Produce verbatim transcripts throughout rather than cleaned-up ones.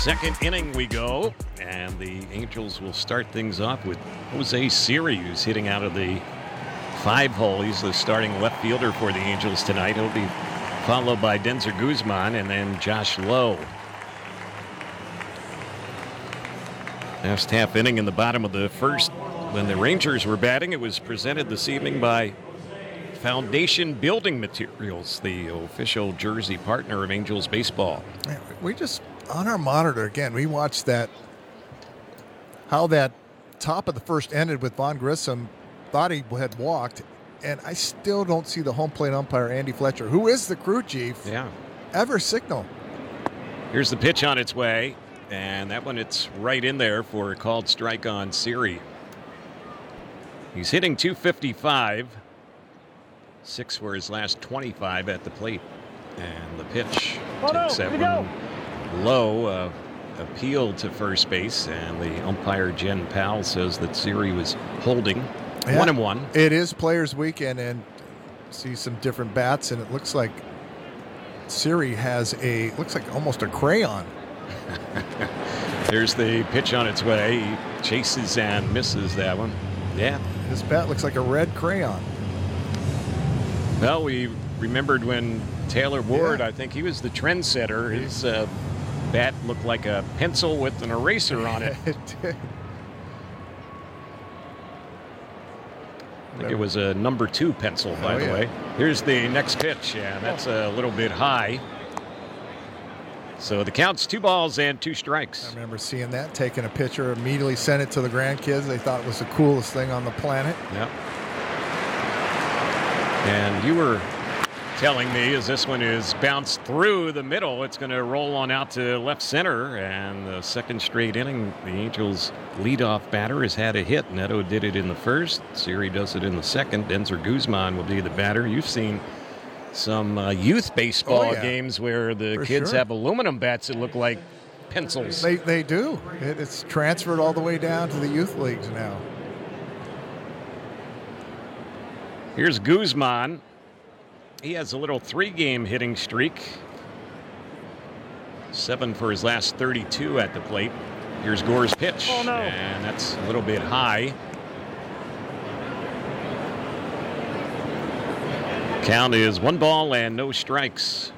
Second inning we go, and the Angels will start things off with Jose Siri, who's hitting out of the five hole. He's the starting left fielder for the Angels tonight. He'll be followed by Denzer Guzman and then Josh Lowe. Last half inning in the bottom of the first, when the Rangers were batting, it was presented this evening by Foundation Building Materials, the official jersey partner of Angels baseball. We just, on our monitor again, we watched that, how that top of the first ended with Vaughn Grissom, thought he had walked, and I still don't see the home plate umpire, Andy Fletcher, who is the crew chief, yeah. ever signal. Here's the pitch on its way, and that one, it's right in there for a called strike on Siri. He's hitting two fifty-five, six for his last twenty-five at the plate. And the pitch oh, takes no. that one low, uh, appeal to first base, and the umpire, Jen Powell, says that Siri was holding. Yeah, one and one. It is Players Weekend, and see some different bats, and it looks like Siri has a, looks like almost a crayon. There's the pitch on its way. He chases and misses that one. Yeah. His bat looks like a red crayon. Well, we remembered when Taylor Ward, yeah. I think he was the trendsetter. His uh, bat looked like a pencil with an eraser on it. It did. I think it was a number two pencil, by oh, the yeah. way. Here's the next pitch, and that's a little bit high. So the count's two balls and two strikes. I remember seeing that, taking a picture, immediately sent it to the grandkids. They thought it was the coolest thing on the planet. Yep. And you were telling me as this one is bounced through the middle, it's going to roll on out to left center. And the second straight inning, the Angels' leadoff batter has had a hit. Neto did it in the first. Siri does it in the second. Denzer Guzman will be the batter. You've seen some uh, youth baseball oh, yeah. games where the For kids sure. have aluminum bats that look like pencils. They, they do. It, it's transferred all the way down to the youth leagues now. Here's Guzman. He has a little three-game hitting streak. Seven for his last thirty-two at the plate. Here's Gore's pitch. Oh, no. And that's a little bit high. Count is one ball and no strikes.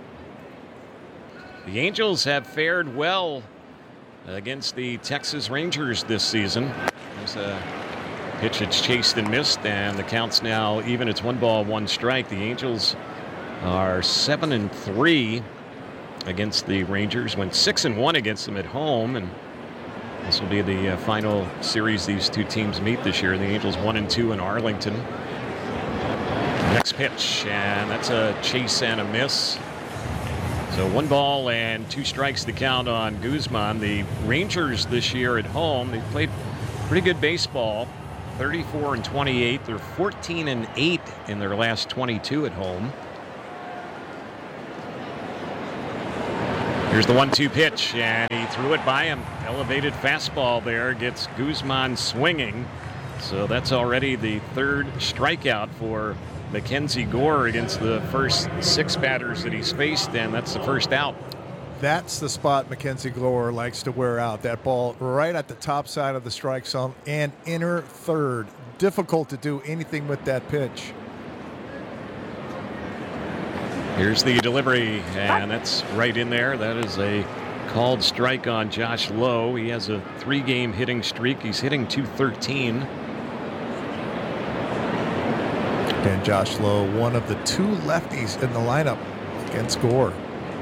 The Angels have fared well against the Texas Rangers this season. There's a pitch that's chased and missed, and the count's now even. It's one ball, one strike. The Angels are seven and three against the Rangers. Went six and one against them at home, and this will be the uh, final series these two teams meet this year. The Angels one and two in Arlington. Next pitch, and that's a chase and a miss. So one ball and two strikes to count on Guzman. The Rangers this year at home, they played pretty good baseball. thirty-four and twenty-eight. They're fourteen and eight in their last twenty-two at home. Here's the one two pitch, and he threw it by him. Elevated fastball there, gets Guzman swinging. So that's already the third strikeout for Mackenzie Gore against the first six batters that he's faced, and that's the first out. That's the spot Mackenzie Gore likes to wear out. That ball right at the top side of the strike zone and inner third. Difficult to do anything with that pitch. Here's the delivery, and that's right in there. That is a called strike on Josh Lowe. He has a three-game hitting streak. He's hitting two thirteen. And Josh Lowe, one of the two lefties in the lineup against Gore.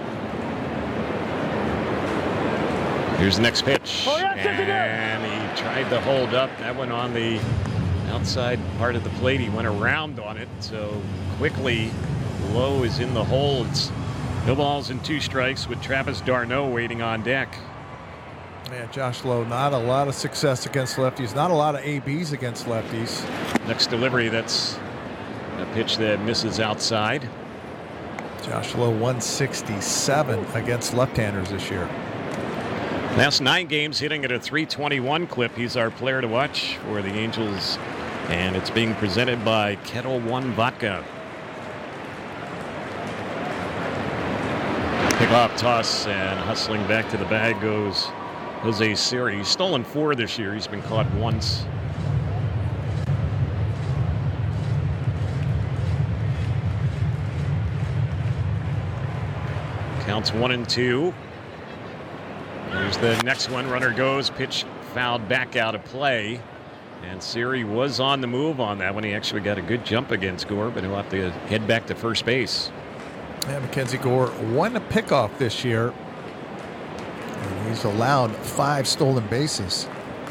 Here's the next pitch, Oh, yes, yes, and he tried to hold up. That one on the outside part of the plate. He went around on it, so quickly Lowe is in the hole. It's no balls and two strikes with Travis d'Arnaud waiting on deck. Man, Josh Lowe, not a lot of success against lefties, not a lot of A Bs against lefties. Next delivery, that's a pitch that misses outside. Josh Lowe, one sixty-seven against left-handers this year. Last nine games hitting at a three twenty-one clip. He's our player to watch for the Angels, and it's being presented by Kettle One Vodka. Tip-off toss, and hustling back to the bag goes Jose Siri. He's stolen four this year. He's been caught once. Counts one and two. Here's the next one. Runner goes. Pitch fouled back out of play. And Siri was on the move on that one. He actually got a good jump against Gore, but he'll have to head back to first base. Yeah, Mackenzie Gore won a pickoff this year. And he's allowed five stolen bases.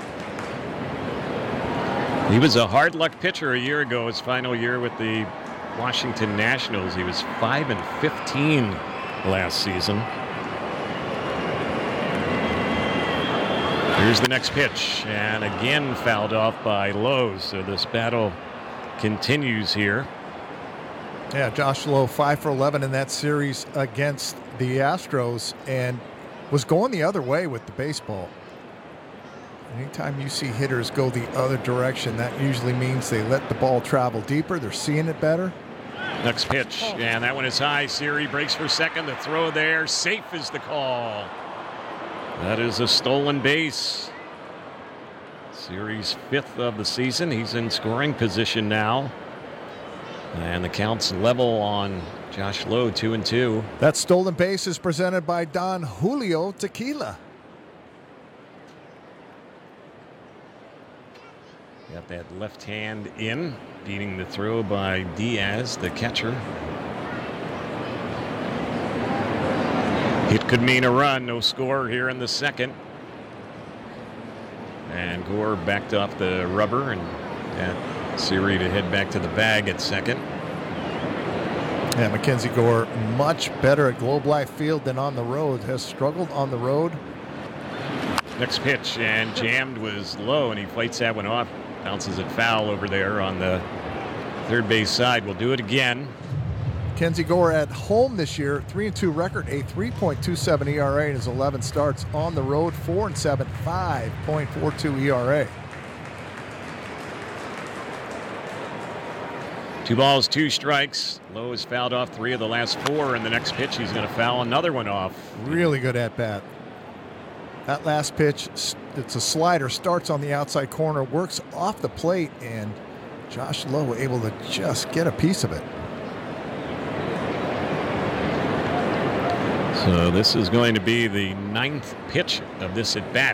He was a hard luck pitcher a year ago, his final year with the Washington Nationals. He was five and fifteen last season. Here's the next pitch, and again fouled off by Lowe. So this battle continues here. Yeah, Josh Lowe, five for eleven in that series against the Astros, and was going the other way with the baseball. Anytime you see hitters go the other direction, that usually means they let the ball travel deeper. They're seeing it better. Next pitch, and that one is high. Siri breaks for second. The throw there, safe is the call. That is a stolen base. Siri's fifth of the season. He's in scoring position now. And the count's level on Josh Lowe, two and two. That stolen base is presented by Don Julio Tequila. Got that left hand in, beating the throw by Diaz, the catcher. It could mean a run. No score here in the second. And Gore backed off the rubber and got Siri to head back to the bag at second. Yeah, Mackenzie Gore much better at Globe Life Field than on the road. Has struggled on the road. Next pitch, and jammed was low, and he fights that one off. Bounces it foul over there on the third base side. We'll do it again. Mackenzie Gore at home this year, three and two record, a three point two seven E R A in his eleven starts. On the road, four and seven, five point four two E R A. Two balls, two strikes. Lowe has fouled off three of the last four, and the next pitch he's going to foul another one off. Really good at bat. That last pitch, it's a slider, starts on the outside corner, works off the plate, and Josh Lowe able to just get a piece of it. So this is going to be the ninth pitch of this at bat.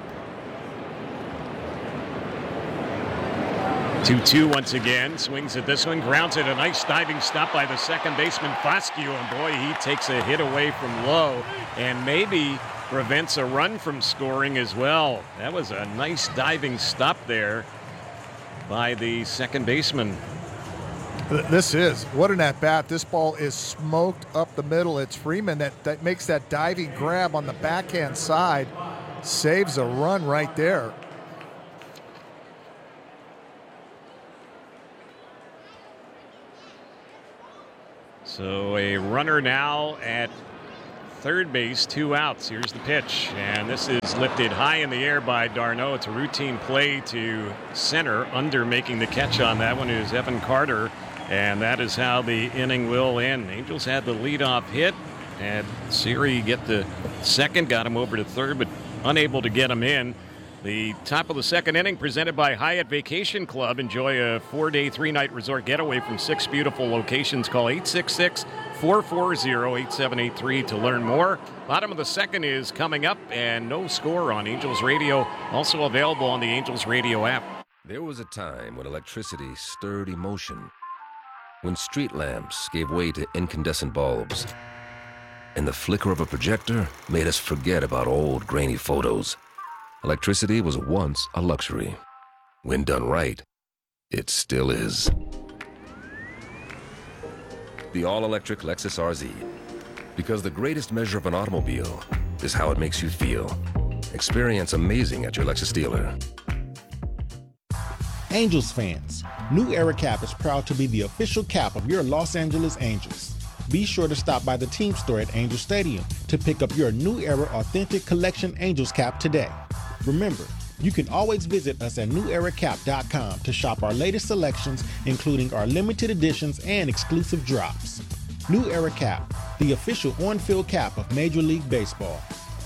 two two once again. Swings at this one, grounds it. A nice diving stop by the second baseman, Foscue. And boy, he takes a hit away from Lowe and maybe prevents a run from scoring as well. That was a nice diving stop there by the second baseman. This is, what an at-bat. This ball is smoked up the middle. It's Freeman that, that makes that diving grab on the backhand side. Saves a run right there. So a runner now at third base, two outs. Here's the pitch, and this is lifted high in the air by d'Arnaud. It's a routine play to center. Under making the catch on that one is Evan Carter, and that is how the inning will end. Angels had the leadoff hit, and Siri get the second, got him over to third, but unable to get him in. The top of the second inning presented by Hyatt Vacation Club. Enjoy a four-day, three-night resort getaway from six beautiful locations. Call eight six six, four four zero, eight seven eight three to learn more. Bottom of the second is coming up, and no score on Angels Radio. Also available on the Angels Radio app. There was a time when electricity stirred emotion, when street lamps gave way to incandescent bulbs, and the flicker of a projector made us forget about old grainy photos. Electricity was once a luxury. When done right, it still is. The all-electric Lexus R Z. Because the greatest measure of an automobile is how it makes you feel. Experience amazing at your Lexus dealer. Angels fans, New Era Cap is proud to be the official cap of your Los Angeles Angels. Be sure to stop by the team store at Angel Stadium to pick up your New Era Authentic Collection Angels cap today. Remember, you can always visit us at new era cap dot com to shop our latest selections, including our limited editions and exclusive drops. New Era Cap, the official on-field cap of Major League Baseball.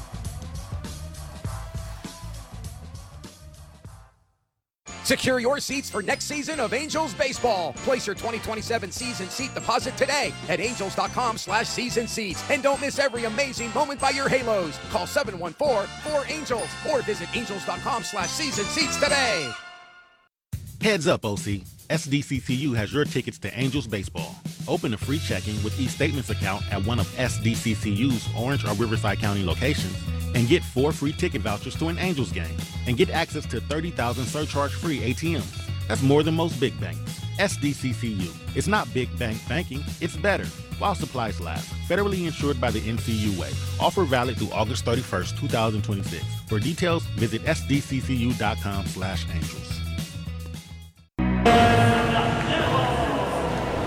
Secure your seats for next season of Angels Baseball. Place your twenty twenty-seven season seat deposit today at angels.com slash season seats. And don't miss every amazing moment by your Halos. Call seven one four, four angels or visit angels.com slash season seats today. Heads up, O C. S D C C U has your tickets to Angels Baseball. Open a free checking with e-statements account at one of S D C C U's Orange or Riverside County locations and get four free ticket vouchers to an Angels game and get access to thirty thousand surcharge-free A T Ms. That's more than most big banks. S D C C U. It's not big bank banking, it's better. While supplies last. Federally insured by the N C U A. Offer valid through August thirty-first, twenty twenty-six. For details, visit sdccu.com slash angels.